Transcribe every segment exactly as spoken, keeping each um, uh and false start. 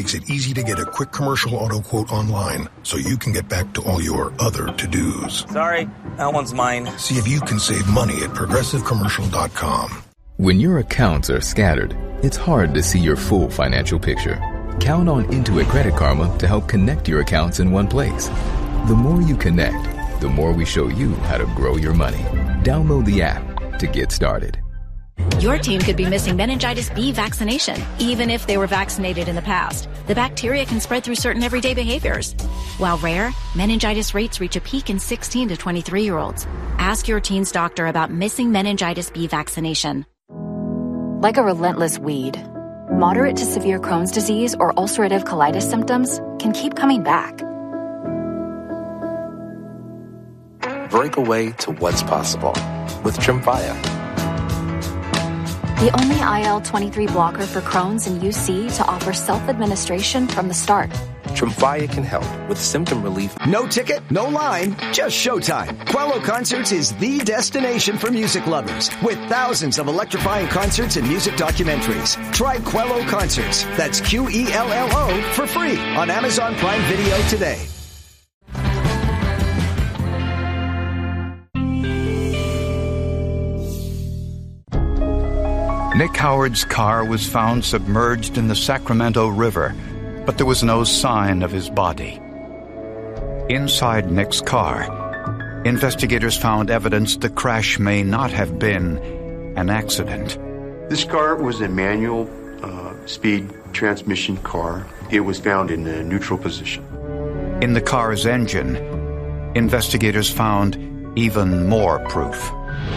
makes it easy to get a quick commercial auto quote online so you can get back to all your other to-dos. Sorry, that one's mine. See if you can save money at progressive commercial dot com. When your accounts are scattered, it's hard to see your full financial picture. Count on Intuit Credit Karma to help connect your accounts in one place. The more you connect, the more we show you how to grow your money. Download the app to get started. Your team could be missing meningitis B vaccination, even if they were vaccinated in the past. The bacteria can spread through certain everyday behaviors. While rare, meningitis rates reach a peak in sixteen to twenty-three-year-olds. Ask your teen's doctor about missing meningitis B vaccination. Like a relentless weed, moderate to severe Crohn's disease or ulcerative colitis symptoms can keep coming back. Break away to what's possible with Tremfya. The only I L twenty-three blocker for Crohn's and U C to offer self-administration from the start. Tremfya can help with symptom relief. No ticket, no line, just showtime. Quello Concerts is the destination for music lovers with thousands of electrifying concerts and music documentaries. Try Quello Concerts, that's Q E L L O, for free on Amazon Prime Video today. Nick Howard's car was found submerged in the Sacramento River, but there was no sign of his body. Inside Nick's car, investigators found evidence the crash may not have been an accident. This car was a manual uh, speed transmission car. It was found in a neutral position. In the car's engine, investigators found even more proof.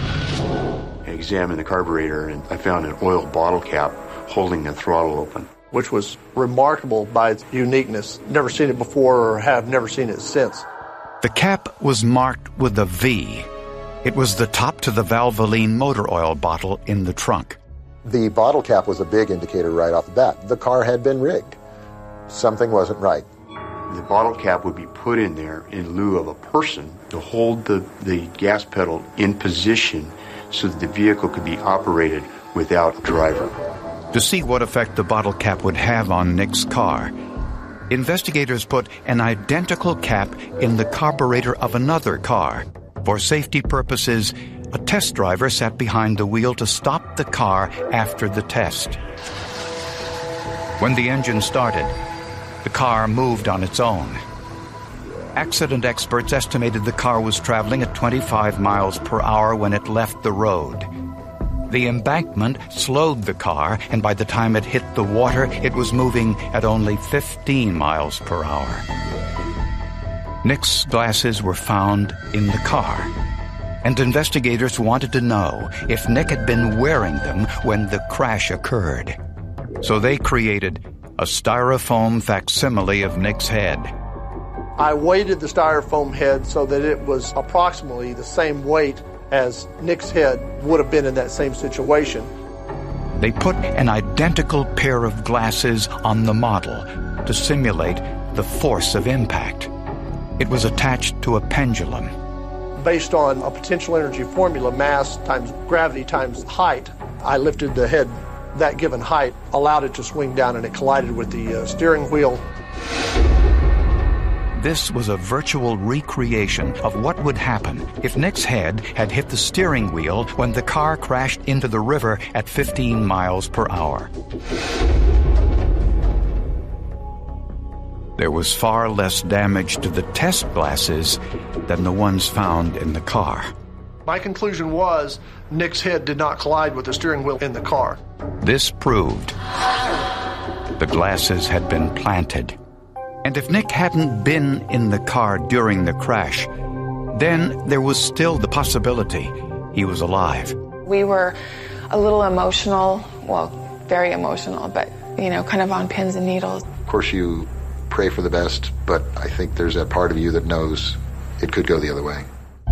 I examined the carburetor and I found an oil bottle cap holding the throttle open, which was remarkable by its uniqueness. Never seen it before or have never seen it since. The cap was marked with a V. It was the top to the Valvoline motor oil bottle in the trunk. The bottle cap was a big indicator right off the bat. The car had been rigged. Something wasn't right. The bottle cap would be put in there in lieu of a person to hold the, the gas pedal in position so that the vehicle could be operated without a driver. To see what effect the bottle cap would have on Nick's car, investigators put an identical cap in the carburetor of another car. For safety purposes, a test driver sat behind the wheel to stop the car after the test. When the engine started, the car moved on its own. Accident experts estimated the car was traveling at twenty-five miles per hour when it left the road. The embankment slowed the car, and by the time it hit the water, it was moving at only fifteen miles per hour. Nick's glasses were found in the car, and investigators wanted to know if Nick had been wearing them when the crash occurred. So they created a styrofoam facsimile of Nick's head. I weighted the styrofoam head so that it was approximately the same weight as Nick's head would have been in that same situation. They put an identical pair of glasses on the model to simulate the force of impact. It was attached to a pendulum. Based on a potential energy formula, mass times gravity times height, I lifted the head that given height, allowed it to swing down, and it collided with the uh, steering wheel. This was a virtual recreation of what would happen if Nick's head had hit the steering wheel when the car crashed into the river at fifteen miles per hour. There was far less damage to the test glasses than the ones found in the car. My conclusion was Nick's head did not collide with the steering wheel in the car. This proved the glasses had been planted. And if Nick hadn't been in the car during the crash, then there was still the possibility he was alive. We were a little emotional, well, very emotional, but, you know, kind of on pins and needles. Of course, you pray for the best, but I think there's that part of you that knows it could go the other way.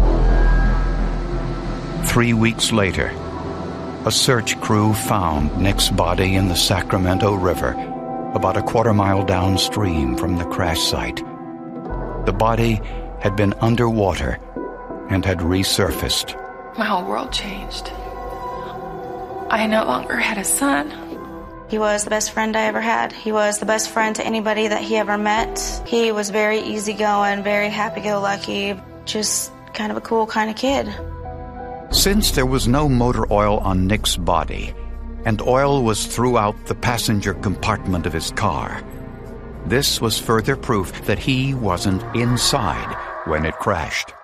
Three weeks later, a search crew found Nick's body in the Sacramento River, about a quarter mile downstream from the crash site. The body had been underwater and had resurfaced. My whole world changed. I no longer had a son. He was the best friend I ever had. He was the best friend to anybody that he ever met. He was very easygoing, very happy-go-lucky, just kind of a cool kind of kid. Since there was no motor oil on Nick's body, and oil was throughout the passenger compartment of his car, this was further proof that he wasn't inside when it crashed.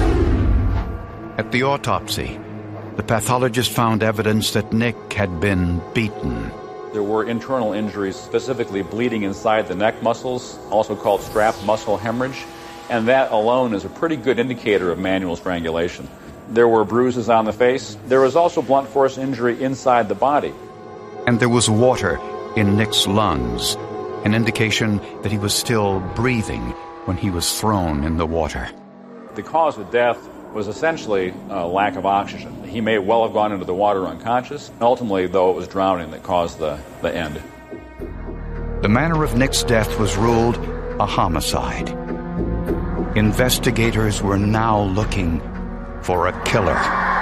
At the autopsy, the pathologist found evidence that Nick had been beaten. There were internal injuries, specifically bleeding inside the neck muscles, also called strap muscle hemorrhage, and that alone is a pretty good indicator of manual strangulation. There were bruises on the face. There was also blunt force injury inside the body. And there was water in Nick's lungs, an indication that he was still breathing when he was thrown in the water. The cause of death was essentially a lack of oxygen. He may well have gone into the water unconscious. Ultimately, though, it was drowning that caused the, the end. The manner of Nick's death was ruled a homicide. Investigators were now looking for a killer.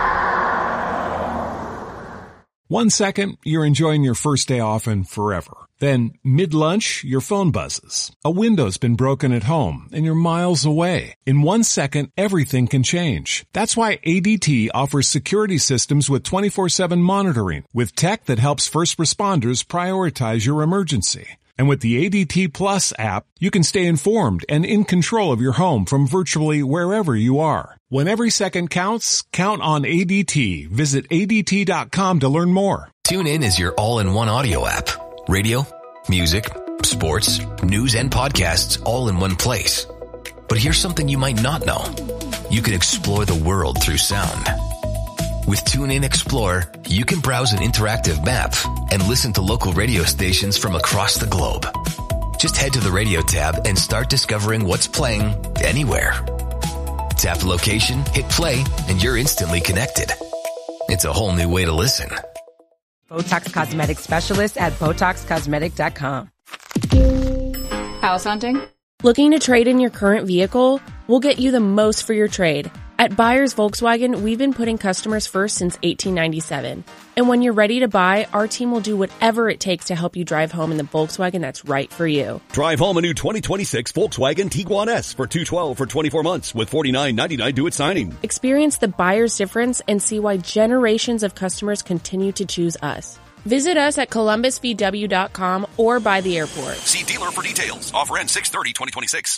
One second, you're enjoying your first day off and forever. Then, mid-lunch, your phone buzzes. A window's been broken at home, and you're miles away. In one second, everything can change. That's why A D T offers security systems with twenty-four seven monitoring, with tech that helps first responders prioritize your emergency. And with the A D T Plus app, you can stay informed and in control of your home from virtually wherever you are. When every second counts, count on A D T. Visit A D T dot com to learn more. TuneIn is your all-in-one audio app. Radio, music, sports, news, and podcasts all in one place. But here's something you might not know. You can explore the world through sound. With TuneIn Explorer, you can browse an interactive map and listen to local radio stations from across the globe. Just head to the radio tab and start discovering what's playing anywhere. Tap the location, hit play, and you're instantly connected. It's a whole new way to listen. Botox Cosmetic Specialist at Botox Cosmetic dot com. House hunting? Looking to trade in your current vehicle? We'll get you the most for your trade. At Buyers Volkswagen, we've been putting customers first since eighteen ninety-seven. And when you're ready to buy, our team will do whatever it takes to help you drive home in the Volkswagen that's right for you. Drive home a new twenty twenty-six Volkswagen Tiguan S for two hundred twelve dollars for twenty-four months with forty-nine ninety-nine due at signing. Experience the buyer's difference and see why generations of customers continue to choose us. Visit us at Columbus V W dot com or by the airport. See dealer for details. Offer ends six thirty twenty twenty-six.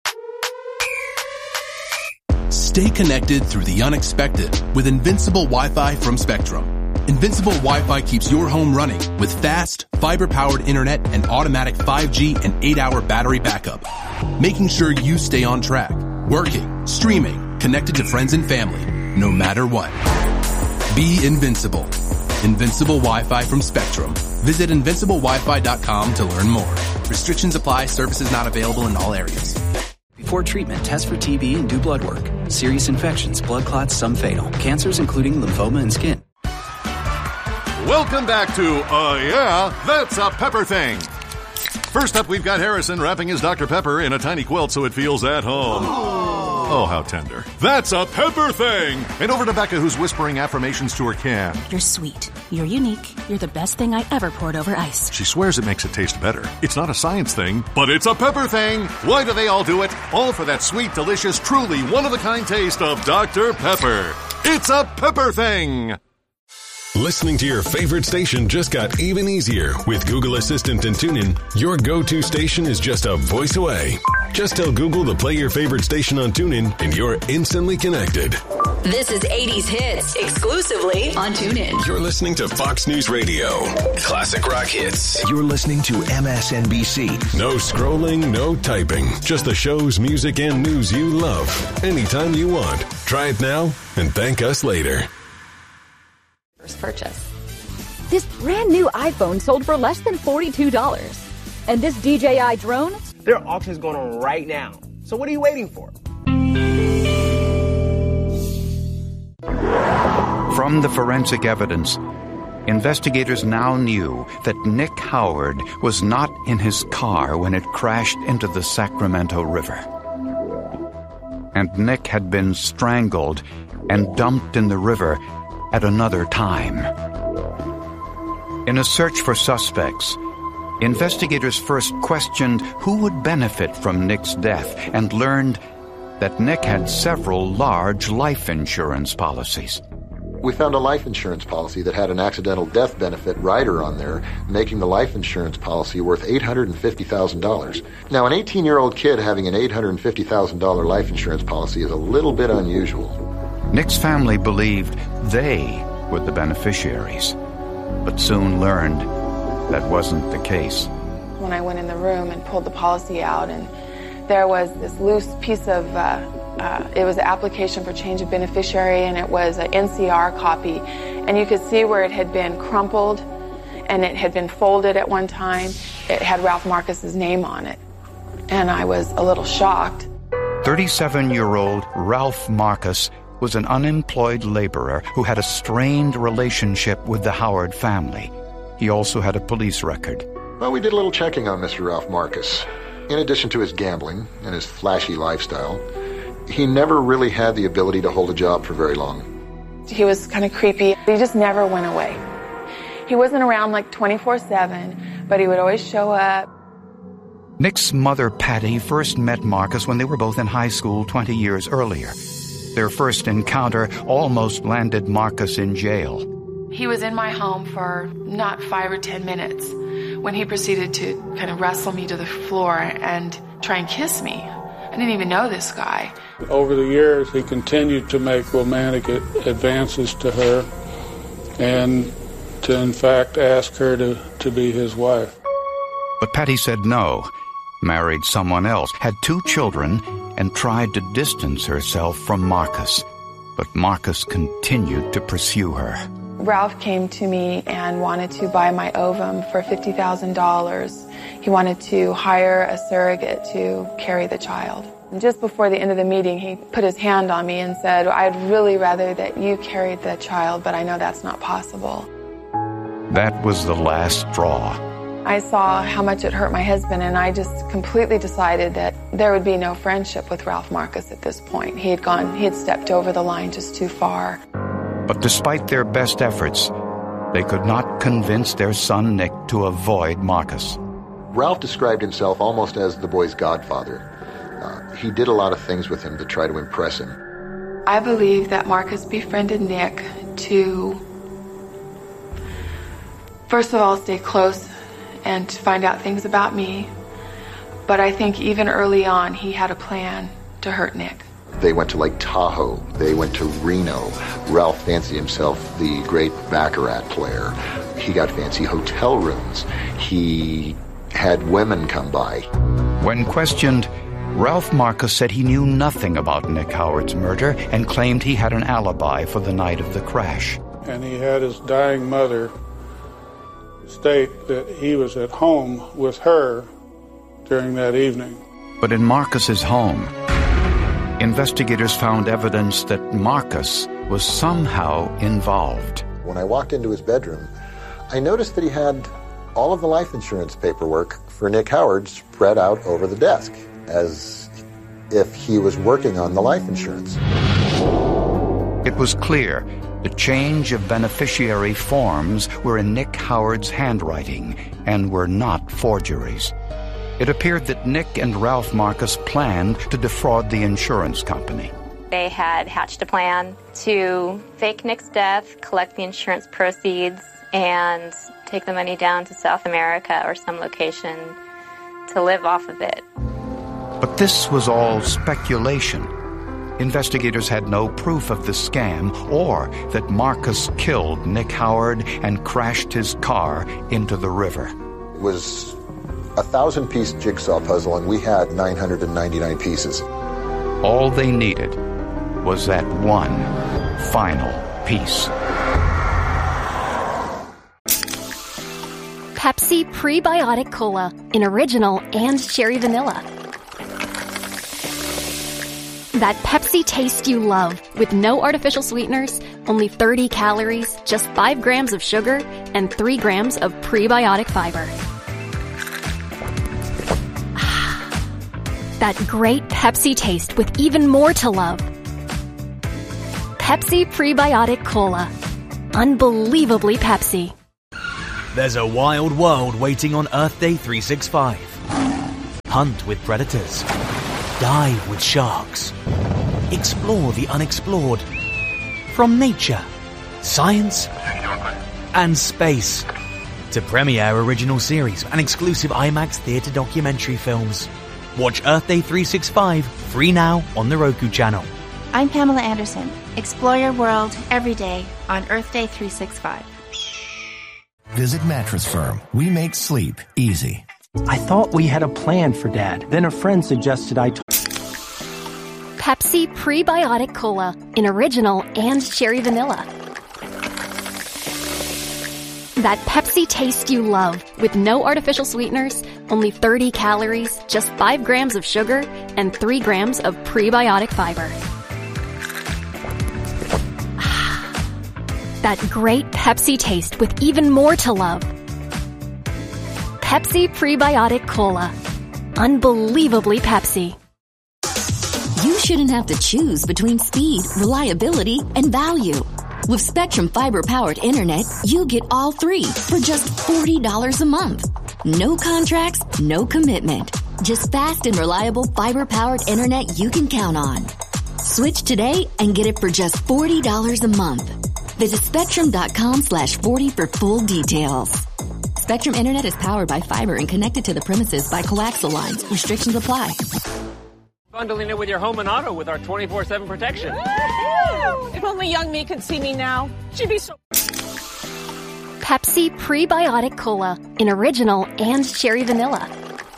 Stay connected through the unexpected with Invincible Wi-Fi from Spectrum. Invincible Wi-Fi keeps your home running with fast, fiber-powered internet and automatic five G and eight hour battery backup, making sure you stay on track, working, streaming, connected to friends and family, no matter what. Be invincible. Invincible Wi-Fi from Spectrum. Visit invincible wi fi dot com to learn more. Restrictions apply. Services not available in all areas. Before treatment, test for T B and do blood work. Serious infections, blood clots, some fatal. Cancers including lymphoma and skin. Welcome back to, uh, yeah, that's a Pepper Thing. First up, we've got Harrison wrapping his Doctor Pepper in a tiny quilt so it feels at home. Oh, how tender. That's a Pepper Thing! And over to Becca, who's whispering affirmations to her can. You're sweet. You're unique. You're the best thing I ever poured over ice. She swears it makes it taste better. It's not a science thing, but it's a Pepper Thing! Why do they all do it? All for that sweet, delicious, truly one-of-a-kind taste of Doctor Pepper. It's a Pepper Thing! Listening to your favorite station just got even easier. With Google Assistant and TuneIn, your go-to station is just a voice away. Just tell Google to play your favorite station on TuneIn, and you're instantly connected. This is eighties Hits, exclusively on TuneIn. You're listening to Fox News Radio. Classic rock hits. You're listening to M S N B C. No scrolling, no typing. Just the shows, music, and news you love. Anytime you want. Try it now and thank us later. Purchase. This brand new iPhone sold for less than forty-two dollars. And this D J I drone? There are auctions going on right now. So what are you waiting for? From the forensic evidence, investigators now knew that Nick Howard was not in his car when it crashed into the Sacramento River. And Nick had been strangled and dumped in the river at another time. In a search for suspects, investigators first questioned who would benefit from Nick's death and learned that Nick had several large life insurance policies. We found a life insurance policy that had an accidental death benefit rider on there, making the life insurance policy worth eight hundred fifty thousand dollars. Now, an eighteen-year-old kid having an eight hundred fifty thousand dollars life insurance policy is a little bit unusual. Nick's family believed they were the beneficiaries, but soon learned that wasn't the case. When I went in the room and pulled the policy out, and there was this loose piece of, uh, uh, it was an application for change of beneficiary, and it was an N C R copy. And you could see where it had been crumpled, and it had been folded at one time. It had Ralph Marcus's name on it. And I was a little shocked. thirty-seven-year-old Ralph Marcus was an unemployed laborer who had a strained relationship with the Howard family. He also had a police record. Well, we did a little checking on Mister Ralph Marcus. In addition to his gambling and his flashy lifestyle, he never really had the ability to hold a job for very long. He was kind of creepy. He just never went away. He wasn't around like twenty-four seven, but he would always show up. Nick's mother, Patty, first met Marcus when they were both in high school twenty years earlier. Their first encounter almost landed Marcus in jail. He was in my home for not five or ten minutes when he proceeded to kind of wrestle me to the floor and try and kiss me. I didn't even know this guy. Over the years, he continued to make romantic advances to her and to, in fact, ask her to, to be his wife. But Patty said no, married someone else, had two children, and tried to distance herself from Marcus. But Marcus continued to pursue her. Ralph came to me and wanted to buy my ovum for fifty thousand dollars. He wanted to hire a surrogate to carry the child. And just before the end of the meeting, he put his hand on me and said, I'd really rather that you carried the child, but I know that's not possible. That was the last straw. I saw how much it hurt my husband, and I just completely decided that there would be no friendship with Ralph Marcus at this point. He had gone, he had stepped over the line just too far. But despite their best efforts, they could not convince their son Nick to avoid Marcus. Ralph described himself almost as the boy's godfather. Uh, he did a lot of things with him to try to impress him. I believe that Marcus befriended Nick to, first of all, stay close and to find out things about me. But I think even early on, he had a plan to hurt Nick. They went to Lake Tahoe. They went to Reno. Ralph fancied himself the great Baccarat player. He got fancy hotel rooms. He had women come by. When questioned, Ralph Marcus said he knew nothing about Nick Howard's murder and claimed he had an alibi for the night of the crash. And he had his dying mother state that he was at home with her during that evening. But in Marcus's home, investigators found evidence that Marcus was somehow involved. When I walked into his bedroom, I noticed that he had all of the life insurance paperwork for Nick Howard spread out over the desk, as if he was working on the life insurance. It was clear the change of beneficiary forms were in Nick Howard's handwriting and were not forgeries. It appeared that Nick and Ralph Marcus planned to defraud the insurance company. They had hatched a plan to fake Nick's death, collect the insurance proceeds, and take the money down to South America or some location to live off of it. But this was all speculation. Investigators had no proof of the scam or that Marcus killed Nick Howard and crashed his car into the river. It was a thousand-piece jigsaw puzzle, and we had nine hundred ninety-nine pieces. All they needed was that one final piece. Pepsi Prebiotic Cola in original and cherry vanilla. That Pepsi taste you love, with no artificial sweeteners, only thirty calories, just five grams of sugar, and three grams of prebiotic fiber. That great Pepsi taste with even more to love. Pepsi Prebiotic Cola. Unbelievably Pepsi. There's a wild world waiting on Earth Day three sixty-five. Hunt with predators. Dive with sharks. Explore the unexplored. From nature, science, and space. To premiere original series and exclusive IMAX theatre documentary films. Watch Earth Day three sixty-five free now on the Roku channel. I'm Pamela Anderson. Explore your world every day on Earth Day three sixty-five. Visit Mattress Firm. We make sleep easy. I thought we had a plan for Dad. Then a friend suggested I... T- Pepsi Prebiotic Cola in original and cherry vanilla. That Pepsi taste you love with no artificial sweeteners, only thirty calories, just five grams of sugar, and three grams of prebiotic fiber. That great Pepsi taste with even more to love. Pepsi Prebiotic Cola. Unbelievably Pepsi. You shouldn't have to choose between speed, reliability, and value. With Spectrum fiber-powered internet, you get all three for just forty dollars a month. No contracts, no commitment. Just fast and reliable fiber-powered internet you can count on. Switch today and get it for just forty dollars a month. Visit spectrum.com slash 40 for full details. Spectrum Internet is powered by fiber and connected to the premises by coaxial lines. Restrictions apply. Bundling it with your home and auto with our twenty-four seven protection. If only young me could see me now. She'd be so... Pepsi Prebiotic Cola in original and cherry vanilla.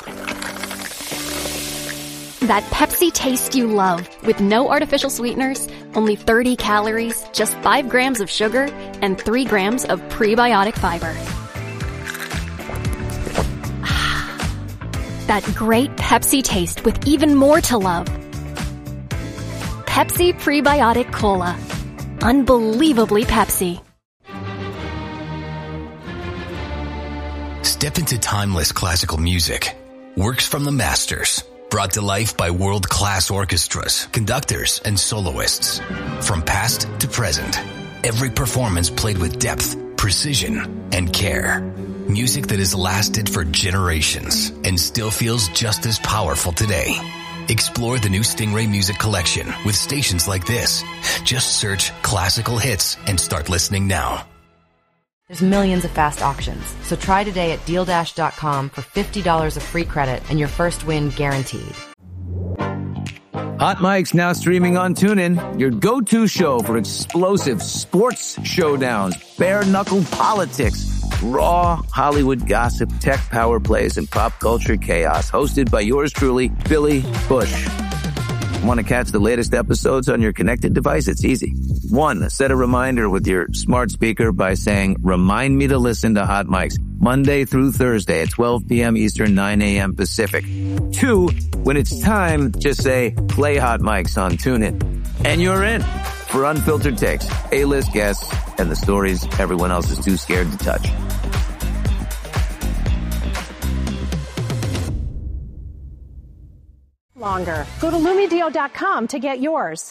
That Pepsi taste you love with no artificial sweeteners, only thirty calories, just five grams of sugar, and three grams of prebiotic fiber. That great Pepsi taste with even more to love. Pepsi Prebiotic Cola. Unbelievably Pepsi. Step into timeless classical music. Works from the masters. Brought to life by world-class orchestras, conductors, and soloists. From past to present, every performance played with depth, precision, and care. Music that has lasted for generations and still feels just as powerful today. Explore the new Stingray Music Collection with stations like this. Just search classical hits and start listening now. There's millions of fast auctions, so try today at deal dash dot com for fifty dollars of free credit and your first win guaranteed. Hot Mike's now streaming on TuneIn, your go-to show for explosive sports showdowns, bare-knuckle politics, raw Hollywood gossip, tech power plays, and pop culture chaos. Hosted by yours truly, Billy Bush. Want to catch the latest episodes on your connected device? It's easy. One, set a reminder with your smart speaker by saying, remind me to listen to Hot Mike's Monday through Thursday at twelve p.m. Eastern, nine a.m. Pacific. Two, when it's time, just say, play Hot Mike's on TuneIn. And you're in for unfiltered takes, A-list guests, and the stories everyone else is too scared to touch. Longer. Go to Lumideal dot com to get yours.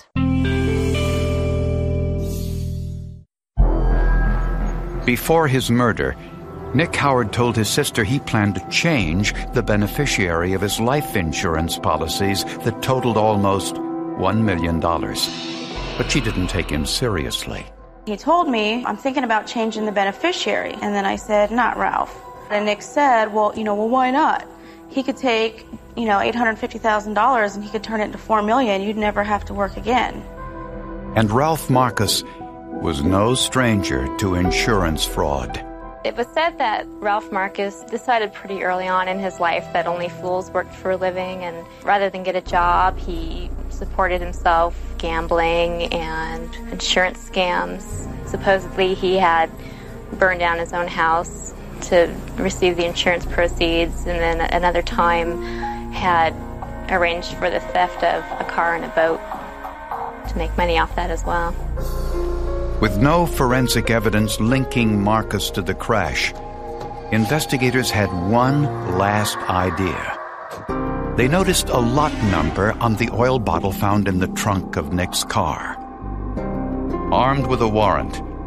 Before his murder, Nick Howard told his sister he planned to change the beneficiary of his life insurance policies that totaled almost one million dollars. But she didn't take him seriously. He told me, I'm thinking about changing the beneficiary. And then I said, not Ralph. And Nick said, well, you know, well, why not? He could take, you know, eight hundred fifty thousand dollars and he could turn it into four million dollars. You'd never have to work again. And Ralph Marcus was no stranger to insurance fraud. It was said that Ralph Marcus decided pretty early on in his life that only fools worked for a living, and rather than get a job, he supported himself gambling and insurance scams. Supposedly he had burned down his own house to receive the insurance proceeds, and then another time had arranged for the theft of a car and a boat to make money off that as well. With no forensic evidence linking Marcus to the crash, investigators had one last idea. They noticed a lot number on the oil bottle found in the trunk of Nick's car. Armed with a warrant,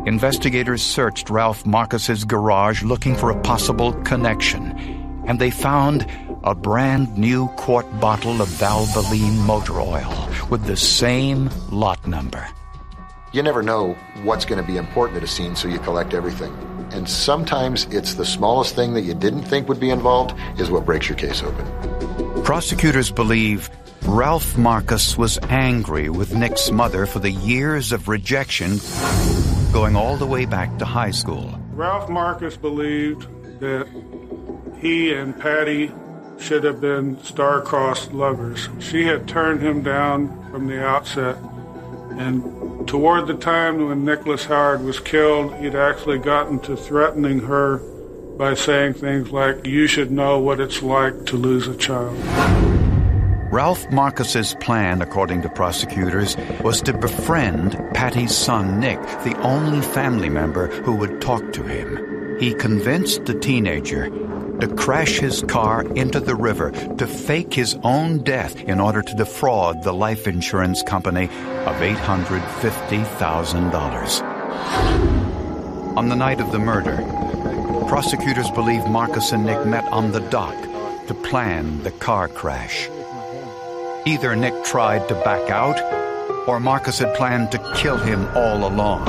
investigators searched Ralph Marcus's garage looking for a possible connection, and they found a brand new quart bottle of Valvoline motor oil with the same lot number. You never know what's going to be important at a scene, so you collect everything. And sometimes it's the smallest thing that you didn't think would be involved is what breaks your case open. Prosecutors believe Ralph Marcus was angry with Nick's mother for the years of rejection going all the way back to high school. Ralph Marcus believed that he and Patty should have been star-crossed lovers. She had turned him down from the outset, and toward the time when Nicholas Howard was killed, he'd actually gotten to threatening her by saying things like, "You should know what it's like to lose a child." Ralph Marcus's plan, according to prosecutors, was to befriend Patty's son, Nick, the only family member who would talk to him. He convinced the teenager to crash his car into the river to fake his own death in order to defraud the life insurance company of eight hundred fifty thousand dollars. On the night of the murder, prosecutors believe Marcus and Nick met on the dock to plan the car crash. Either Nick tried to back out, or Marcus had planned to kill him all along.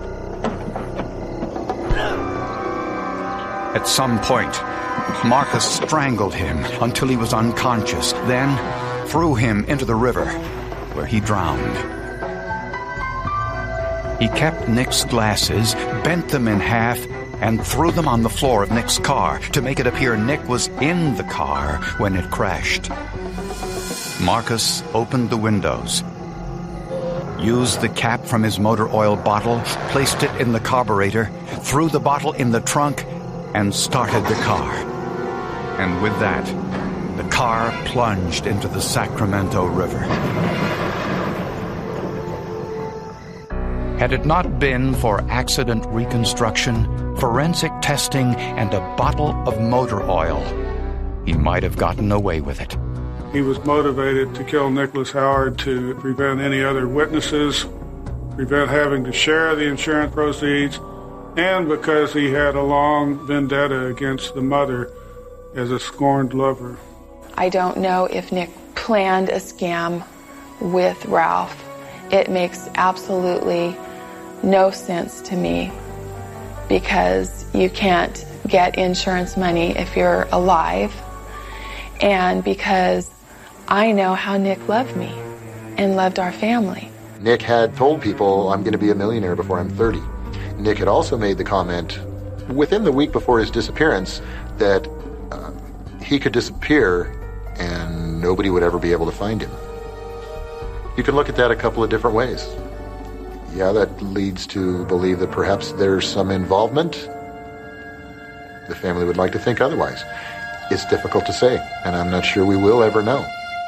At some point, Marcus strangled him until he was unconscious, then threw him into the river, where he drowned. He kept Nick's glasses, bent them in half, and threw them on the floor of Nick's car to make it appear Nick was in the car when it crashed. Marcus opened the windows, used the cap from his motor oil bottle, placed it in the carburetor, threw the bottle in the trunk, and started the car. And with that, the car plunged into the Sacramento River. Had it not been for accident reconstruction, forensic testing, and a bottle of motor oil, he might have gotten away with it. He was motivated to kill Nicholas Howard to prevent any other witnesses, prevent having to share the insurance proceeds, and because he had a long vendetta against the mother as a scorned lover. I don't know if Nick planned a scam with Ralph. It makes absolutely no sense to me, because you can't get insurance money if you're alive, and because I know how Nick loved me and loved our family. Nick had told people, "I'm going to be a millionaire before I'm thirty. Nick had also made the comment within the week before his disappearance that uh, he could disappear and nobody would ever be able to find him. You can look at that a couple of different ways. Yeah, that leads to believe that perhaps there's some involvement. The family would like to think otherwise. It's difficult to say, and I'm not sure we will ever know.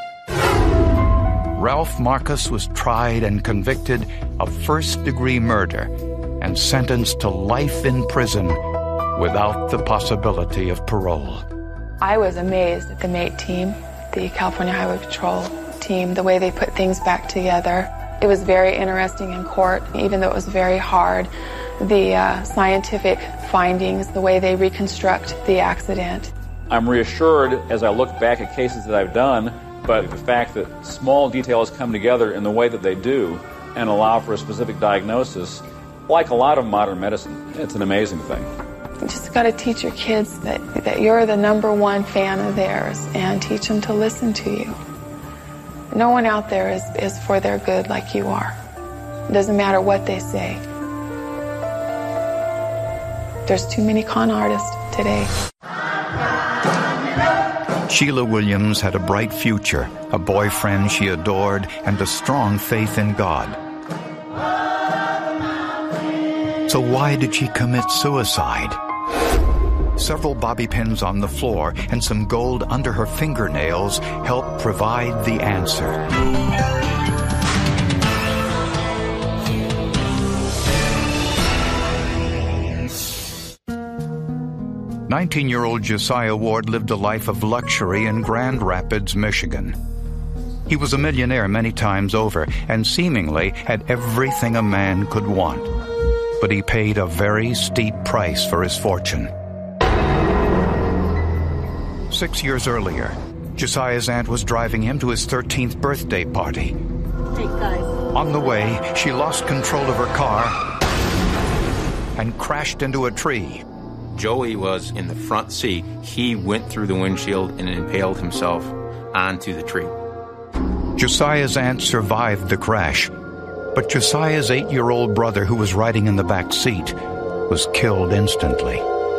Ralph Marcus was tried and convicted of first-degree murder and sentenced to life in prison without the possibility of parole. I was amazed at the MATE team, the California Highway Patrol team, the way they put things back together. It was very interesting in court, even though it was very hard. The uh, scientific findings, the way they reconstruct the accident. I'm reassured as I look back at cases that I've done, but the fact that small details come together in the way that they do and allow for a specific diagnosis, like a lot of modern medicine, it's an amazing thing. You just got to teach your kids that, that you're the number one fan of theirs and teach them to listen to you. No one out there is, is for their good like you are. It doesn't matter what they say. There's too many con artists today. Sheila Williams had a bright future, a boyfriend she adored, and a strong faith in God. So why did she commit suicide? Several bobby pins on the floor and some gold under her fingernails help provide the answer. nineteen-year-old Josiah Ward lived a life of luxury in Grand Rapids, Michigan. He was a millionaire many times over and seemingly had everything a man could want. but he paid a very steep price for his fortune. Six years earlier, Josiah's aunt was driving him to his thirteenth birthday party. Hey, guys. On the way, she lost control of her car and crashed into a tree. Joey was in the front seat. He went through the windshield and impaled himself onto the tree. Josiah's aunt survived the crash, but Josiah's eight-year-old brother, who was riding in the back seat, was killed instantly.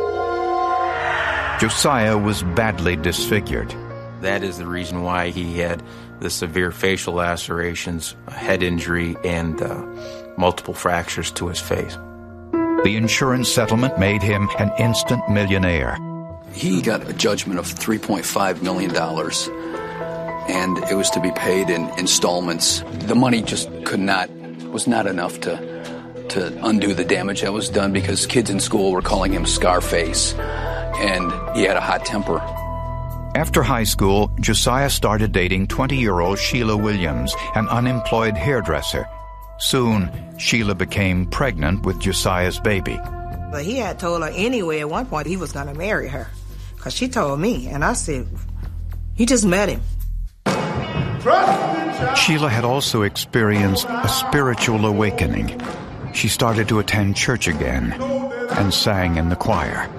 Josiah was badly disfigured. That is the reason why he had the severe facial lacerations, a head injury, and uh, multiple fractures to his face. The insurance settlement made him an instant millionaire. He got a judgment of three point five million dollars, and it was to be paid in installments. The money just could not, was not enough to, to undo the damage that was done, because kids in school were calling him Scarface, and he had a hot temper. After high school, Josiah started dating twenty-year-old Sheila Williams, an unemployed hairdresser. Soon, Sheila became pregnant with Josiah's baby. But he had told her anyway at one point he was going to marry her, because she told me, and I said, you just met him. Sheila had also experienced a spiritual awakening. She started to attend church again and sang in the choir.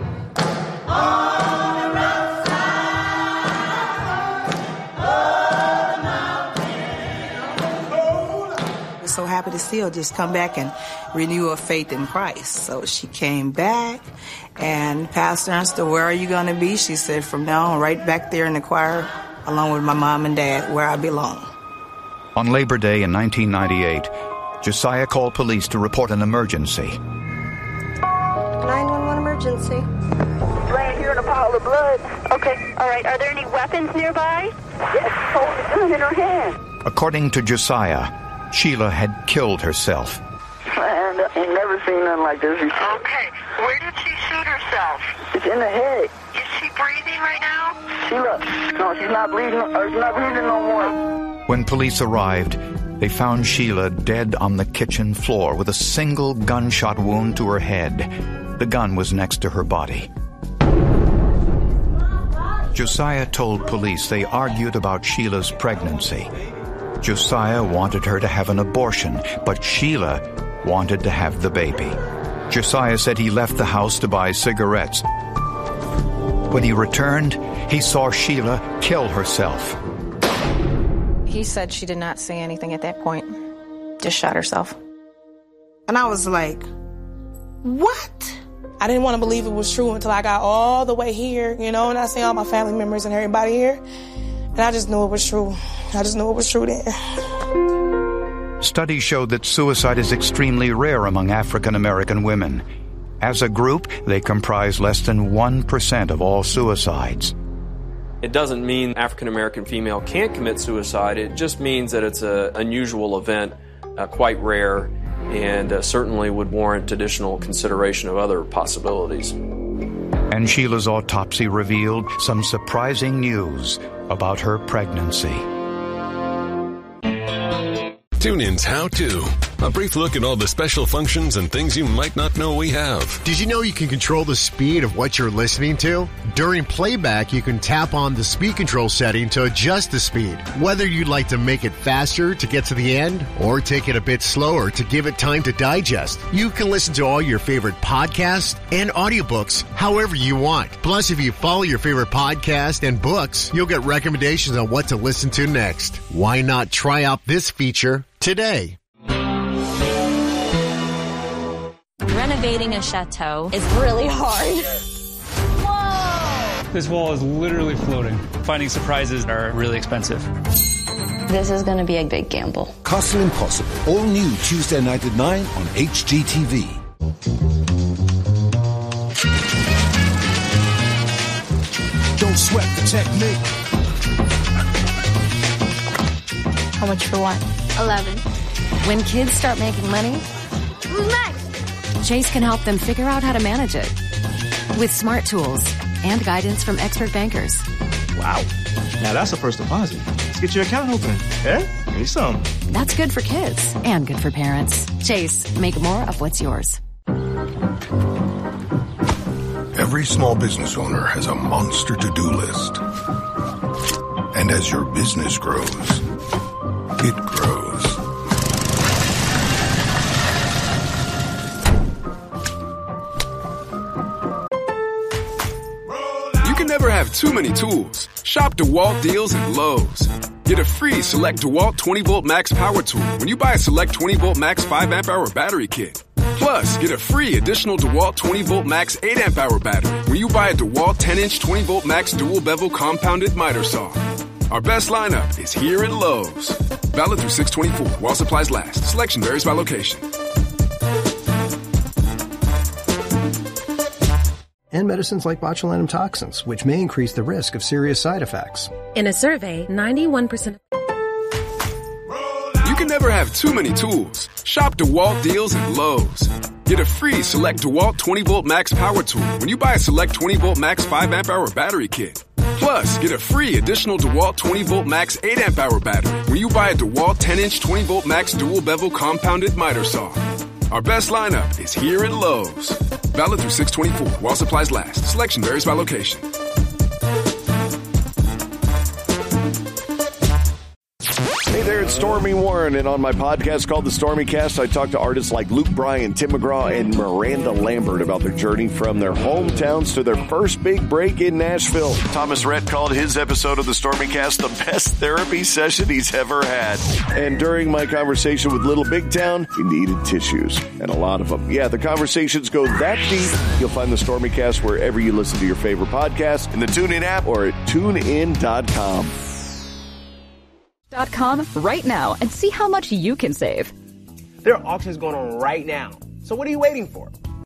So happy to see her just come back and renew her faith in Christ. So she came back, and Pastor asked her, where are you going to be? She said, from now on, right back there in the choir, along with my mom and dad, where I belong. On Labor Day in nineteen ninety-eight, Josiah called police to report an emergency. nine one one emergency. Laying here in a pile of blood. Okay, all right. Are there any weapons nearby? Yes, hold the gun in her hand. According to Josiah, Sheila had killed herself. And I ain't never seen nothing like this before. Okay, where did she shoot herself? It's in the head. Is she breathing right now? Sheila, no, she's not bleeding. Or she's not breathing no more. When police arrived, they found Sheila dead on the kitchen floor with a single gunshot wound to her head. The gun was next to her body. Josiah told police they argued about Sheila's pregnancy. Josiah wanted her to have an abortion, but Sheila wanted to have the baby. Josiah said he left the house to buy cigarettes. When he returned, he saw Sheila kill herself. He said she did not say anything at that point. Just shot herself. And I was like, what? I didn't want to believe it was true until I got all the way here, you know, and I see all my family members and everybody here. And I just knew it was true. I just knew it was true then. Studies showed that suicide is extremely rare among African American women. As a group, they comprise less than one percent of all suicides. It doesn't mean African American female can't commit suicide. It just means that it's an unusual event, uh, quite rare, and uh, certainly would warrant additional consideration of other possibilities. And Sheila's autopsy revealed some surprising news about her pregnancy. TuneIn's How To. A brief look at all the special functions and things you might not know we have. Did you know you can control the speed of what you're listening to? During playback, you can tap on the speed control setting to adjust the speed. Whether you'd like to make it faster to get to the end or take it a bit slower to give it time to digest, you can listen to all your favorite podcasts and audiobooks however you want. Plus, if you follow your favorite podcast and books, you'll get recommendations on what to listen to next. Why not try out this feature today? Renovating a chateau is really hard. This wall is literally floating. Finding surprises are really expensive. This is going to be a big gamble. Castle Impossible, all new Tuesday night at nine on H G T V. Don't sweat the technique. How much for what? Eleven. When kids start making money, who's next? Chase can help them figure out how to manage it with smart tools and guidance from expert bankers. Wow. Now that's a first deposit. Let's get your account open. Yeah? Give me some. That's good for kids and good for parents. Chase, make more of what's yours. Every small business owner has a monster to-do list. And as your business grows, it grows. You can never have too many tools. Shop DeWalt deals at Lowe's. Get a free Select DeWalt twenty volt Max Power Tool when you buy a Select twenty volt Max five amp hour battery kit. Plus, get a free additional DeWalt twenty volt Max eight amp hour battery when you buy a DeWalt ten inch twenty volt Max dual bevel compounded miter saw. Our best lineup is here at Lowe's. Valid through six twenty-four while supplies last. Selection varies by location. And medicines like botulinum toxins, which may increase the risk of serious side effects. In a survey, ninety-one percent of You can never have too many tools. Shop DeWalt deals at Lowe's. Get a free Select DeWalt twenty volt Max Power Tool when you buy a Select twenty volt Max five amp hour battery kit. Plus, get a free additional DeWalt twenty volt Max eight amp hour battery when you buy a DeWalt ten inch twenty volt Max dual bevel compounded miter saw. Our best lineup is here at Lowe's. Valid through six twenty-four while supplies last. Selection varies by location. Hey there, it's Stormy Warren, and on my podcast called The Stormy Cast, I talk to artists like Luke Bryan, Tim McGraw, and Miranda Lambert about their journey from their hometowns to their first big break in Nashville. Thomas Rhett called his episode of The Stormy Cast the best therapy session he's ever had. And during my conversation with Little Big Town, we needed tissues, and a lot of them. Yeah, the conversations go that deep. You'll find The Stormy Cast wherever you listen to your favorite podcast, in the TuneIn app, or at tune in dot com. Dot com right now and see how much you can save. There are auctions going on right now. So what are you waiting for?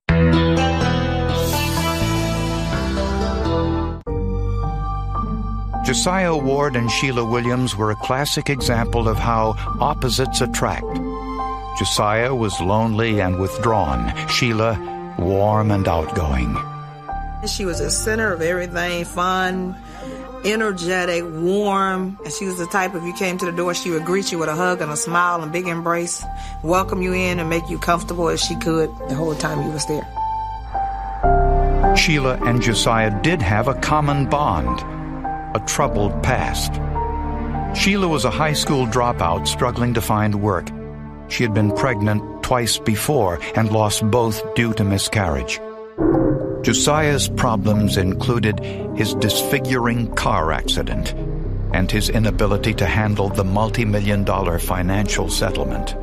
Josiah Ward and Sheila Williams were a classic example of how opposites attract. Josiah was lonely and withdrawn. Sheila, warm and outgoing. She was the center of everything, fun, energetic, warm, and she was the type, if you came to the door, she would greet you with a hug and a smile and a big embrace, welcome you in and make you comfortable as she could the whole time you was there. Sheila and Josiah did have a common bond, a troubled past. Sheila was a high school dropout struggling to find work. She had been pregnant twice before and lost both due to miscarriage. Josiah's problems included his disfiguring car accident and his inability to handle the multi-million dollar financial settlement.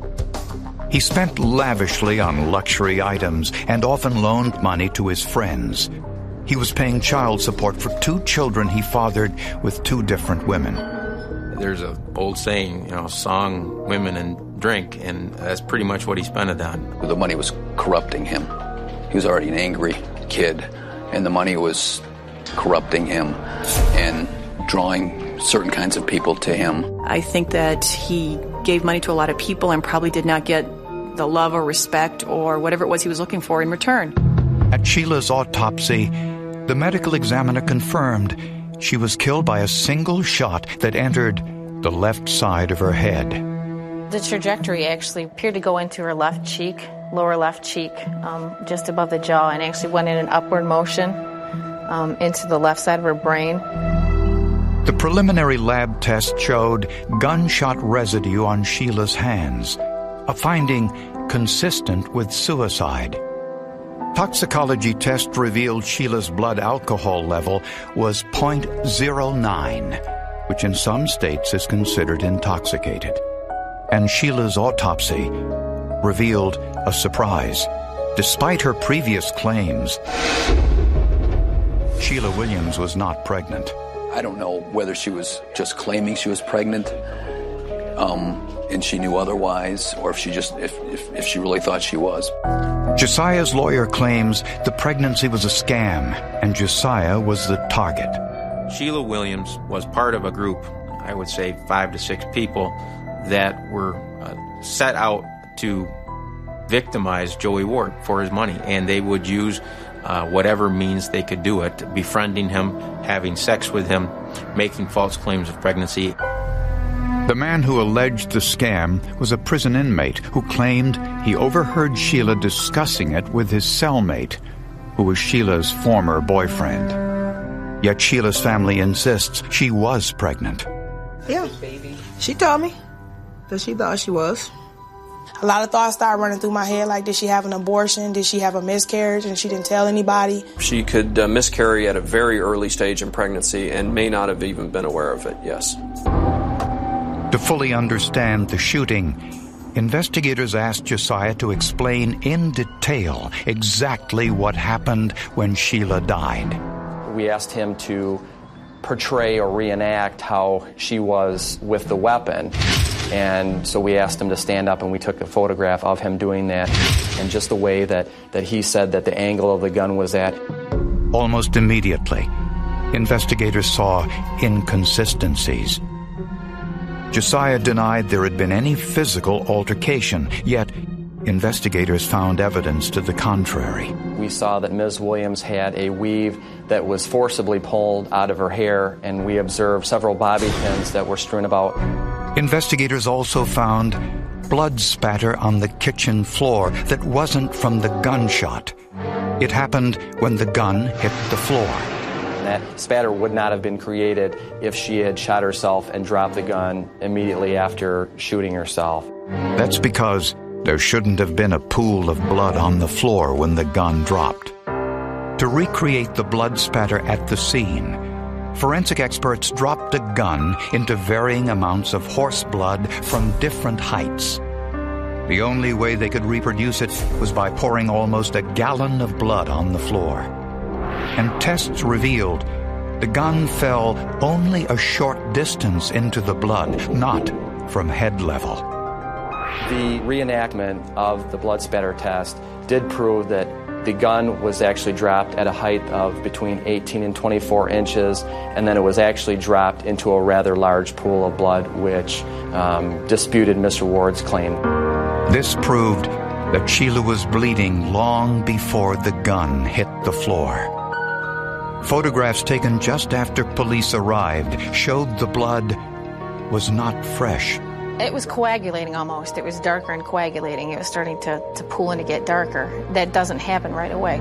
He spent lavishly on luxury items and often loaned money to his friends. He was paying child support for two children he fathered with two different women. There's an old saying, you know, song, women, and drink, and that's pretty much what he spent it on. The money was corrupting him. He was already an angry kid, and the money was corrupting him and drawing certain kinds of people to him. I think that he gave money to a lot of people and probably did not get the love or respect or whatever it was he was looking for in return. At Sheila's autopsy, the medical examiner confirmed she was killed by a single shot that entered the left side of her head. The trajectory actually appeared to go into her left cheek, lower left cheek, um, just above the jaw, and actually went in an upward motion um, into the left side of her brain. The preliminary lab test showed gunshot residue on Sheila's hands, a finding consistent with suicide. Toxicology test revealed Sheila's blood alcohol level was zero point zero nine, which in some states is considered intoxicated. And Sheila's autopsy revealed a surprise. Despite her previous claims, Sheila Williams was not pregnant. I don't know whether she was just claiming she was pregnant, um, and she knew otherwise, or if she just if, if, if she really thought she was. Josiah's lawyer claims the pregnancy was a scam, and Josiah was the target. Sheila Williams was part of a group, I would say five to six people, that were uh, set out to victimize Joey Ward for his money, and they would use uh, whatever means they could do it, befriending him, having sex with him, making false claims of pregnancy. The man who alleged the scam was a prison inmate who claimed he overheard Sheila discussing it with his cellmate, who was Sheila's former boyfriend. Yet Sheila's family insists she was pregnant. Yeah, she told me that she thought she was. A lot of thoughts started running through my head, like, did she have an abortion? Did she have a miscarriage and she didn't tell anybody? She could uh, miscarry at a very early stage in pregnancy and may not have even been aware of it, yes. To fully understand the shooting, investigators asked Josiah to explain in detail exactly what happened when Sheila died. We asked him to portray or reenact how she was with the weapon. And so we asked him to stand up, and we took a photograph of him doing that, and just the way that, that he said that the angle of the gun was at. Almost immediately, investigators saw inconsistencies. Josiah denied there had been any physical altercation, yet investigators found evidence to the contrary. We saw that Miz Williams had a weave that was forcibly pulled out of her hair, and we observed several bobby pins that were strewn about. Investigators also found blood spatter on the kitchen floor that wasn't from the gunshot. It happened when the gun hit the floor. That spatter would not have been created if she had shot herself and dropped the gun immediately after shooting herself. That's because there shouldn't have been a pool of blood on the floor when the gun dropped. To recreate the blood spatter at the scene, forensic experts dropped a gun into varying amounts of horse blood from different heights. The only way they could reproduce it was by pouring almost a gallon of blood on the floor. And tests revealed the gun fell only a short distance into the blood, not from head level. The reenactment of the blood spatter test did prove that the gun was actually dropped at a height of between eighteen and twenty-four inches, and then it was actually dropped into a rather large pool of blood, which um, disputed Mister Ward's claim. This proved that Sheila was bleeding long before the gun hit the floor. Photographs taken just after police arrived showed the blood was not fresh. It was coagulating almost. It was darker and coagulating. It was starting to, to pool and to get darker. That doesn't happen right away.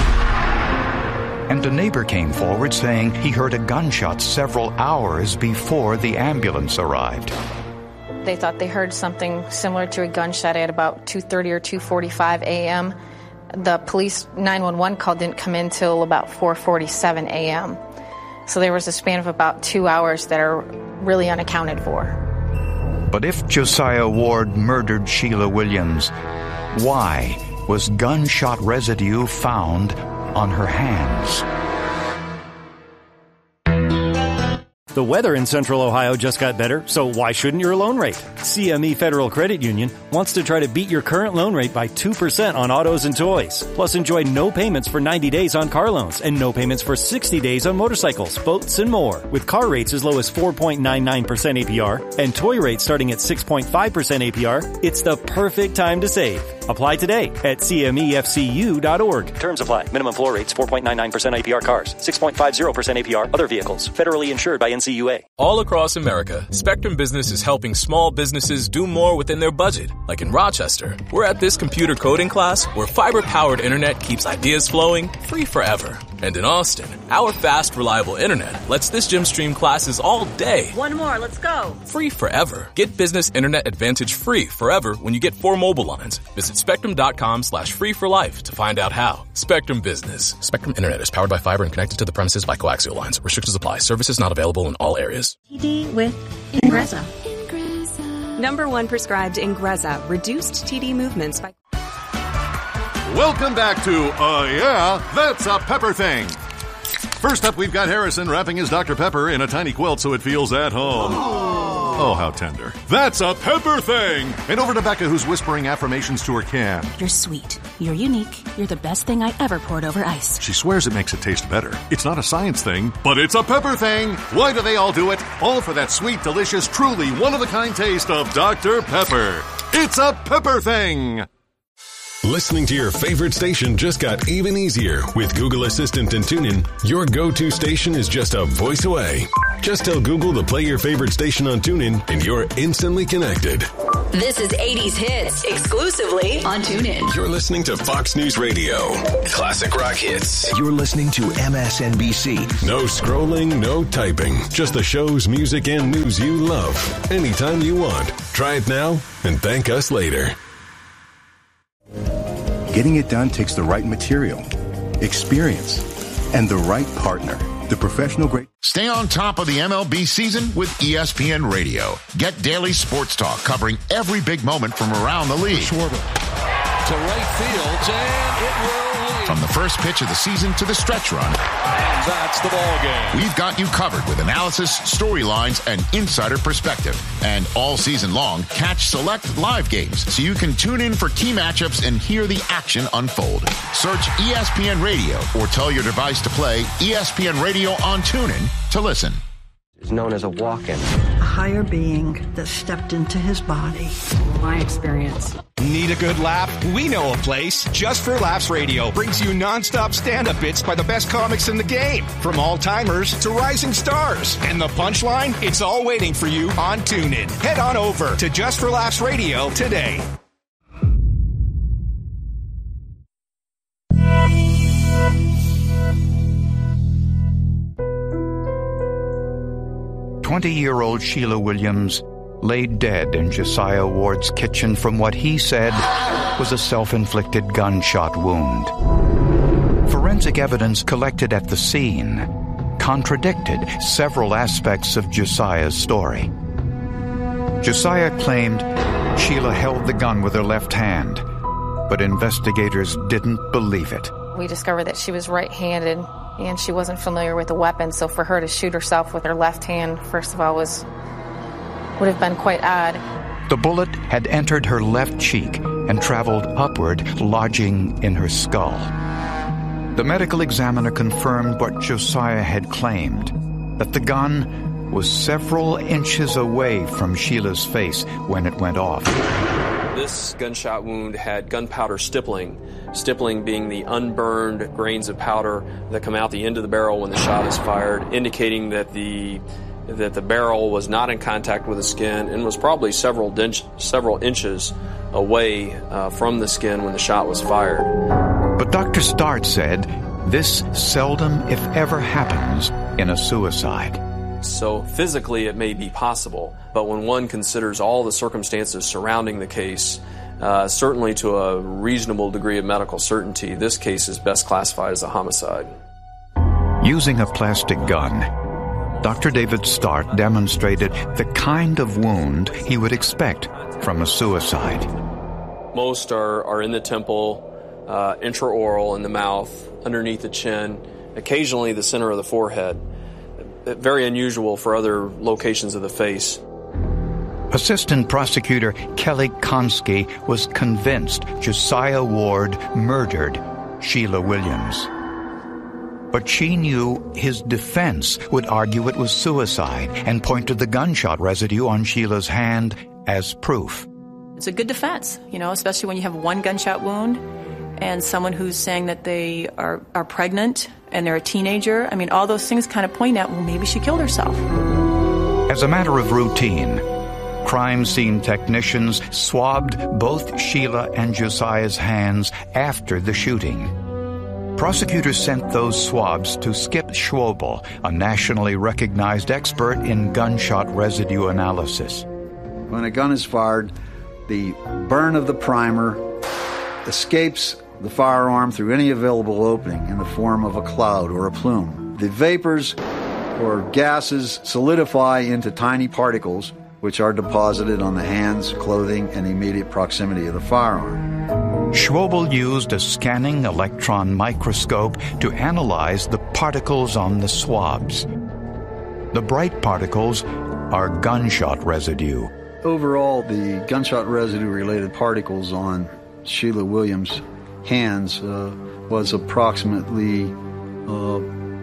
And a neighbor came forward saying he heard a gunshot several hours before the ambulance arrived. They thought they heard something similar to a gunshot at about two thirty or two forty-five a.m. The police nine one one call didn't come in till about four forty-seven a.m. So there was a span of about two hours that are really unaccounted for. But if Josiah Ward murdered Sheila Williams, why was gunshot residue found on her hands? The weather in Central Ohio just got better, so why shouldn't your loan rate? C M E Federal Credit Union wants to try to beat your current loan rate by two percent on autos and toys. Plus, enjoy no payments for ninety days on car loans and no payments for sixty days on motorcycles, boats, and more. With car rates as low as four point nine nine percent A P R and toy rates starting at six point five percent A P R, it's the perfect time to save. Apply today at C M E F C U dot org. Terms apply. Minimum floor rates four point nine nine percent A P R cars, six point five zero percent A P R other vehicles. Federally insured by N C U A. All across America, Spectrum Business is helping small businesses do more within their budget. Like in Rochester, we're at this computer coding class where fiber-powered internet keeps ideas flowing free forever. And in Austin, our fast, reliable internet lets this gym stream classes all day. One more, let's go. Free forever. Get business internet advantage free forever when you get four mobile lines. Visit spectrum.com slash free for life to find out how. Spectrum Business. Spectrum Internet is powered by fiber and connected to the premises by coaxial lines. Restrictions apply. Services not available in all areas. T D with Ingrezza. Number one prescribed Ingrezza. Reduced T D movements by... Welcome back to Uh Yeah, That's a Pepper Thing. First up, we've got Harrison wrapping his Doctor Pepper in a tiny quilt so it feels at home. Oh, how tender. That's a Pepper Thing! And over to Becca, who's whispering affirmations to her can. You're sweet. You're unique. You're the best thing I ever poured over ice. She swears it makes it taste better. It's not a science thing, but it's a Pepper Thing! Why do they all do it? All for that sweet, delicious, truly one-of-a-kind taste of Doctor Pepper. It's a Pepper Thing! Listening to your favorite station just got even easier with Google Assistant and TuneIn. Your go-to station is just a voice away. Just tell Google to play your favorite station on TuneIn and you're instantly connected. This is eighties Hits, exclusively on TuneIn. You're listening to Fox News Radio. Classic rock hits. You're listening to M S N B C. No scrolling, no typing. Just the shows, music, and news you love. Anytime you want. Try it now and thank us later. Getting it done takes the right material, experience, and the right partner. The professional grade. Stay on top of the M L B season with E S P N Radio. Get daily sports talk covering every big moment from around the league. Schwarber to right field, and it will lead. From the first pitch of the season to the stretch run. And that's the ball game. We've got you covered with analysis, storylines, and insider perspective. And all season long, catch select live games so you can tune in for key matchups and hear the action unfold. Search E S P N Radio or tell your device to play E S P N Radio on TuneIn to listen. It's known as a walk-in. A higher being that stepped into his body. My experience. Need a good laugh? We know a place. Just for Laughs Radio brings you non-stop stand-up bits by the best comics in the game. From all-timers to rising stars. And the punchline? It's all waiting for you on TuneIn. Head on over to Just for Laughs Radio today. twenty-year-old Sheila Williams lay dead in Josiah Ward's kitchen from what he said was a self-inflicted gunshot wound. Forensic evidence collected at the scene contradicted several aspects of Josiah's story. Josiah claimed Sheila held the gun with her left hand, but investigators didn't believe it. We discovered that she was right-handed and she wasn't familiar with the weapon, so for her to shoot herself with her left hand, first of all, was would have been quite odd. The bullet had entered her left cheek and traveled upward, lodging in her skull. The medical examiner confirmed what Josiah had claimed, that the gun was several inches away from Sheila's face when it went off. This gunshot wound had gunpowder stippling, stippling being the unburned grains of powder that come out the end of the barrel when the shot is fired, indicating that the that the barrel was not in contact with the skin and was probably several dinch, several inches away uh, from the skin when the shot was fired. But Doctor Start said this seldom, if ever, happens in a suicide. So physically it may be possible, but when one considers all the circumstances surrounding the case, uh, certainly to a reasonable degree of medical certainty, this case is best classified as a homicide. Using a plastic gun, Doctor David Start demonstrated the kind of wound he would expect from a suicide. Most are, are in the temple, uh, intraoral in the mouth, underneath the chin, occasionally the center of the forehead. Very unusual for other locations of the face. Assistant Prosecutor Kelly Konski was convinced Josiah Ward murdered Sheila Williams. But she knew his defense would argue it was suicide and point to the gunshot residue on Sheila's hand as proof. It's a good defense, you know, especially when you have one gunshot wound and someone who's saying that they are, are pregnant and they're a teenager. I mean, all those things kind of point at, well, maybe she killed herself. As a matter of routine, crime scene technicians swabbed both Sheila and Josiah's hands after the shooting. Prosecutors sent those swabs to Skip Schwobel, a nationally recognized expert in gunshot residue analysis. When a gun is fired, the burn of the primer escapes the firearm through any available opening in the form of a cloud or a plume. The vapors or gases solidify into tiny particles which are deposited on the hands, clothing, and immediate proximity of the firearm. Schwobel used a scanning electron microscope to analyze the particles on the swabs. The bright particles are gunshot residue. Overall, the gunshot residue-related particles on Sheila Williams' hands uh, was approximately uh,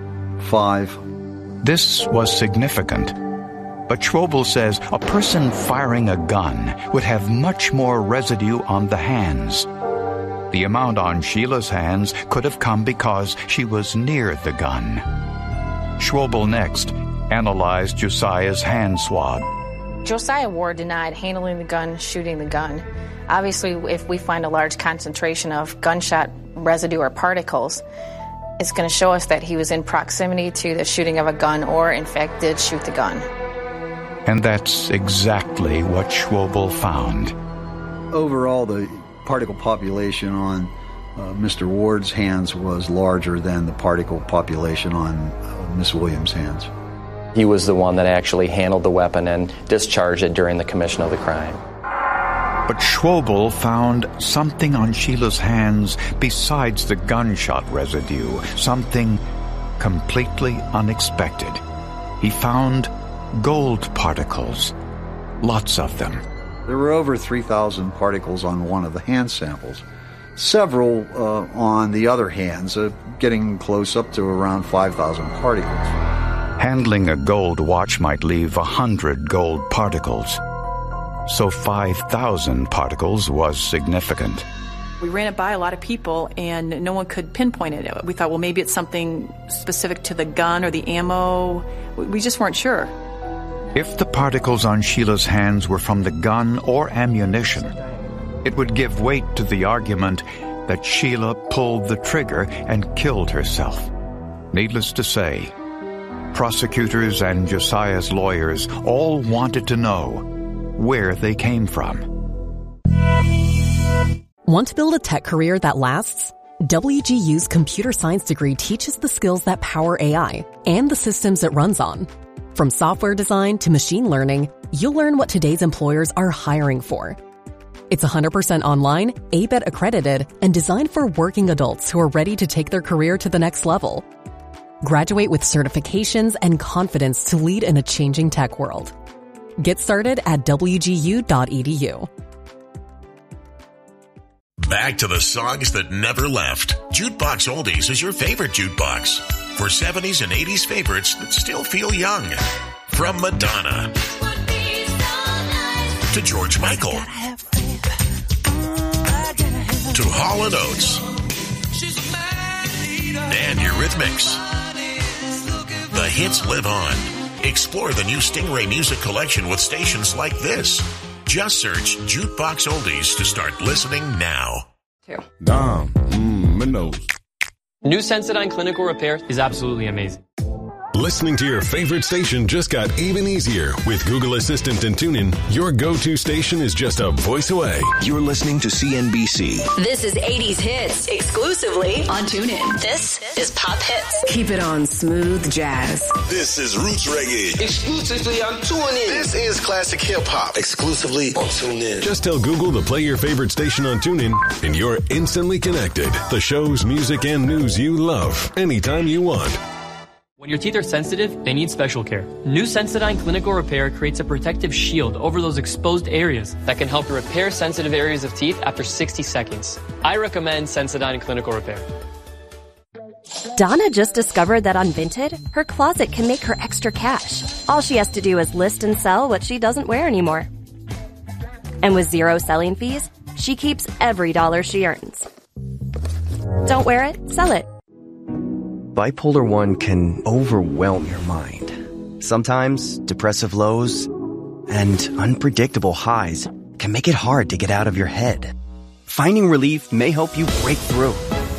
five. This was significant. But Schwobel says a person firing a gun would have much more residue on the hands. The amount on Sheila's hands could have come because she was near the gun. Schwobel next analyzed Josiah's hand swab. Josiah Ward denied handling the gun, shooting the gun. Obviously, if we find a large concentration of gunshot residue or particles, it's going to show us that he was in proximity to the shooting of a gun or, in fact, did shoot the gun. And that's exactly what Schwobel found. Overall, the particle population on uh, Mister Ward's hands was larger than the particle population on uh, Miss Williams' hands. He was the one that actually handled the weapon and discharged it during the commission of the crime. But Schwobel found something on Sheila's hands besides the gunshot residue, something completely unexpected. He found gold particles, lots of them. There were over three thousand particles on one of the hand samples, several uh, on the other hands, uh, getting close up to around five thousand particles. Handling a gold watch might leave a hundred gold particles. So five thousand particles was significant. We ran it by a lot of people, and no one could pinpoint it. We thought, well, maybe it's something specific to the gun or the ammo. We just weren't sure. If the particles on Sheila's hands were from the gun or ammunition, it would give weight to the argument that Sheila pulled the trigger and killed herself. Needless to say, prosecutors and Josiah's lawyers all wanted to know where they came from. Want to build a tech career that lasts? W G U's computer science degree teaches the skills that power A I and the systems it runs on. From software design to machine learning, you'll learn what today's employers are hiring for. It's one hundred percent online, A B E T accredited, and designed for working adults who are ready to take their career to the next level. Graduate with certifications and confidence to lead in a changing tech world. Get started at W G U dot E D U. Back to the songs that never left. Jukebox Oldies is your favorite jukebox. For seventies and eighties favorites that still feel young. From Madonna to George Michael to Hall and Oates and Eurythmics. The hits live on. Explore the new Stingray music collection with stations like this. Just search Jukebox Oldies to start listening now. Dom, mmm, my nose. New Sensodyne Clinical Repair is absolutely amazing. Listening to your favorite station just got even easier. With Google Assistant and TuneIn, your go-to station is just a voice away. You're listening to C N B C. This is eighties Hits, exclusively on TuneIn. This is Pop Hits. Keep it on Smooth Jazz. This is Roots Reggae, exclusively on TuneIn. This is Classic Hip Hop, exclusively on TuneIn. Just tell Google to play your favorite station on TuneIn, and you're instantly connected. The shows, music, and news you love, anytime you want. When your teeth are sensitive, they need special care. New Sensodyne Clinical Repair creates a protective shield over those exposed areas that can help repair sensitive areas of teeth after sixty seconds. I recommend Sensodyne Clinical Repair. Donna just discovered that on Vinted, her closet can make her extra cash. All she has to do is list and sell what she doesn't wear anymore. And with zero selling fees, she keeps every dollar she earns. Don't wear it, sell it. Bipolar one can overwhelm your mind. Sometimes depressive lows and unpredictable highs can make it hard to get out of your head. Finding relief may help you break through.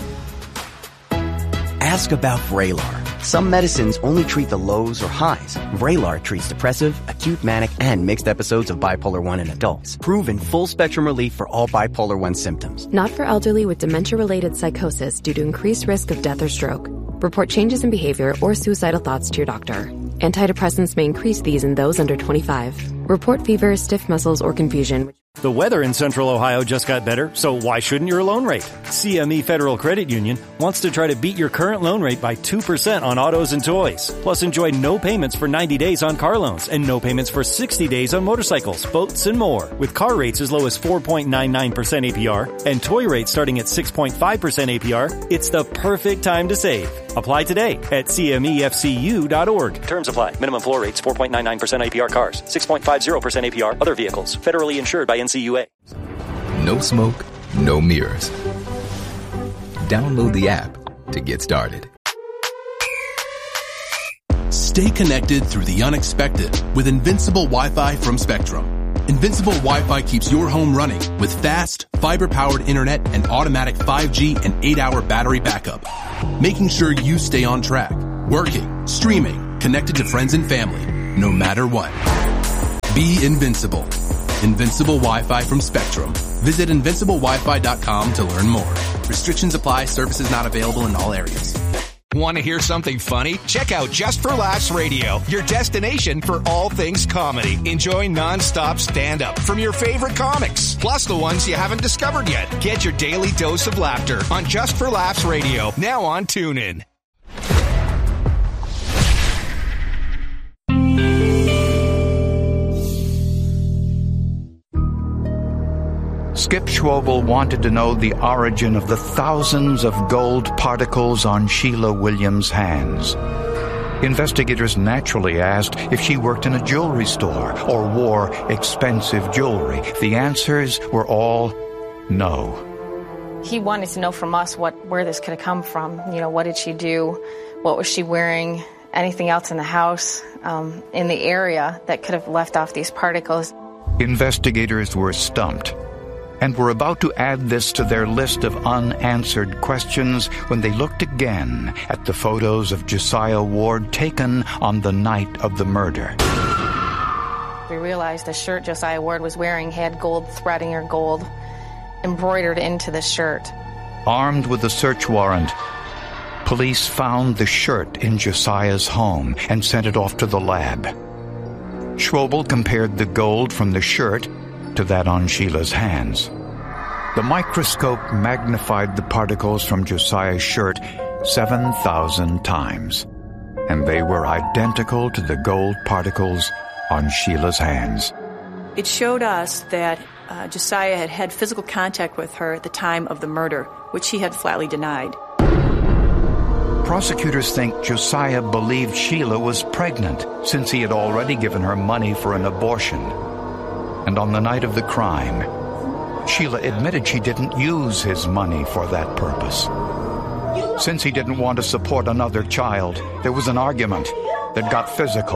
Ask about Vraylar. Some medicines only treat the lows or highs. Vraylar treats depressive, acute manic, and mixed episodes of bipolar one in adults. Proven full-spectrum relief for all bipolar one symptoms. Not for elderly with dementia-related psychosis due to increased risk of death or stroke. Report changes in behavior or suicidal thoughts to your doctor. Antidepressants may increase these in those under twenty-five. Report fever, stiff muscles, or confusion. The weather in Central Ohio just got better, so why shouldn't your loan rate? C M E Federal Credit Union wants to try to beat your current loan rate by two percent on autos and toys. Plus, enjoy no payments for ninety days on car loans and no payments for sixty days on motorcycles, boats, and more. With car rates as low as four point nine nine percent A P R and toy rates starting at six point five percent A P R, it's the perfect time to save. Apply today at C M E F C U dot org. Terms apply. Minimum floor rates four point nine nine percent A P R cars, six point five zero percent A P R other vehicles. Federally insured by N C U A. No smoke, no mirrors. Download the app to get started. Stay connected through the unexpected with Invincible Wi-Fi from Spectrum. Invincible Wi-Fi keeps your home running with fast, fiber-powered internet and automatic five G and eight hour battery backup, making sure you stay on track, working, streaming, connected to friends and family, no matter what. Be invincible. Invincible Wi-Fi from Spectrum. Visit invincible wi fi dot com to learn more. Restrictions apply. Services not available in all areas. Want to hear something funny? Check out Just for Laughs Radio, your destination for all things comedy. Enjoy non-stop stand-up from your favorite comics, plus the ones you haven't discovered yet. Get your daily dose of laughter on Just for Laughs Radio, now on TuneIn. Skip Schwobel wanted to know the origin of the thousands of gold particles on Sheila Williams' hands. Investigators naturally asked if she worked in a jewelry store or wore expensive jewelry. The answers were all no. He wanted to know from us what where this could have come from. You know, what did she do? What was she wearing? Anything else in the house, um, in the area that could have left off these particles? Investigators were stumped and were about to add this to their list of unanswered questions when they looked again at the photos of Josiah Ward taken on the night of the murder. We realized the shirt Josiah Ward was wearing had gold threading or gold embroidered into the shirt. Armed with a search warrant, police found the shirt in Josiah's home and sent it off to the lab. Schwobel compared the gold from the shirt to that on Sheila's hands. The microscope magnified the particles from Josiah's shirt seven thousand times, and they were identical to the gold particles on Sheila's hands. It showed us that uh, Josiah had had physical contact with her at the time of the murder, which he had flatly denied. Prosecutors think Josiah believed Sheila was pregnant since he had already given her money for an abortion. And on the night of the crime, Sheila admitted she didn't use his money for that purpose. Since he didn't want to support another child, there was an argument that got physical.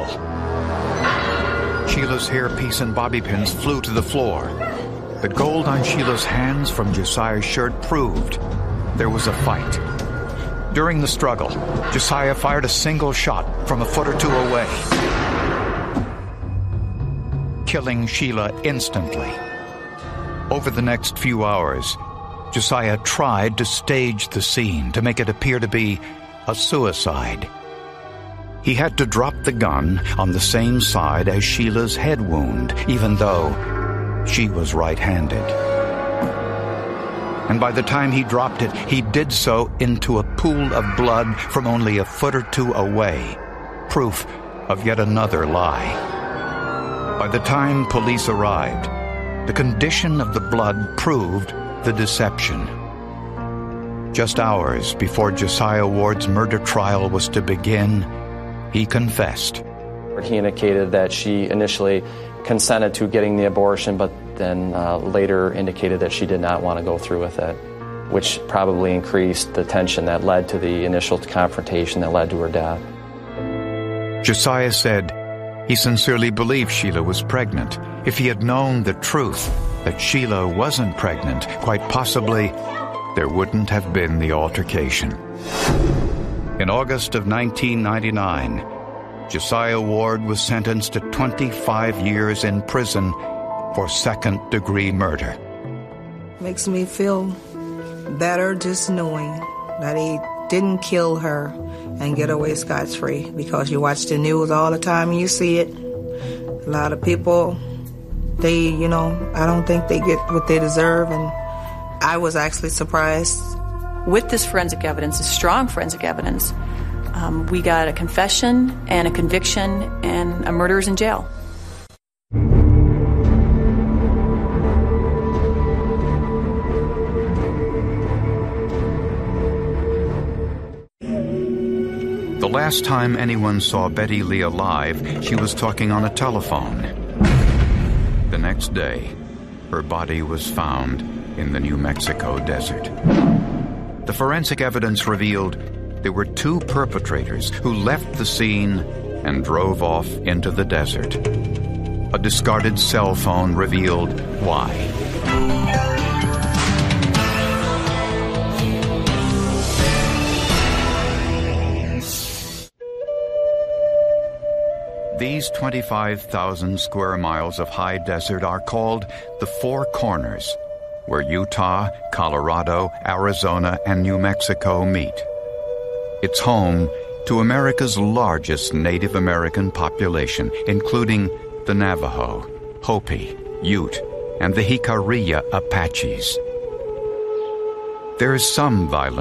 Sheila's hairpiece and bobby pins flew to the floor. The gold on Sheila's hands from Josiah's shirt proved there was a fight. During the struggle, Josiah fired a single shot from a foot or two away, killing Sheila instantly. Over the next few hours, Josiah tried to stage the scene to make it appear to be a suicide. He had to drop the gun on the same side as Sheila's head wound, even though she was right-handed. And by the time he dropped it, he did so into a pool of blood from only a foot or two away, proof of yet another lie. By the time police arrived, the condition of the blood proved the deception. Just hours before Josiah Ward's murder trial was to begin, he confessed. He indicated that she initially consented to getting the abortion, but then uh, later indicated that she did not want to go through with it, which probably increased the tension that led to the initial confrontation that led to her death. Josiah said he sincerely believed Sheila was pregnant. If he had known the truth, that Sheila wasn't pregnant, quite possibly there wouldn't have been the altercation. In August of nineteen ninety-nine, Josiah Ward was sentenced to twenty-five years in prison for second-degree murder. Makes me feel better just knowing that he didn't kill her and get away scot-free, because you watch the news all the time and you see it. A lot of people, they, you know, I don't think they get what they deserve, and I was actually surprised. With this forensic evidence, this strong forensic evidence, um, we got a confession and a conviction, and a murderer's in jail. The last time anyone saw Betty Lee alive, she was talking on a telephone. The next day, her body was found in the New Mexico desert. The forensic evidence revealed there were two perpetrators who left the scene and drove off into the desert. A discarded cell phone revealed why. These twenty-five thousand square miles of high desert are called the Four Corners, where Utah, Colorado, Arizona, and New Mexico meet. It's home to America's largest Native American population, including the Navajo, Hopi, Ute, and the Jicarilla Apaches. There is some violence